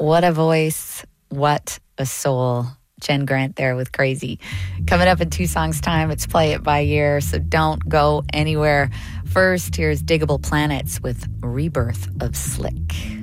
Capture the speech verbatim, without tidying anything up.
What a voice. What a soul. Jen Grant there with Crazy. Coming up in two songs' time, it's Play It By Ear, so don't go anywhere. First, here's Diggable Planets with Rebirth of Slick.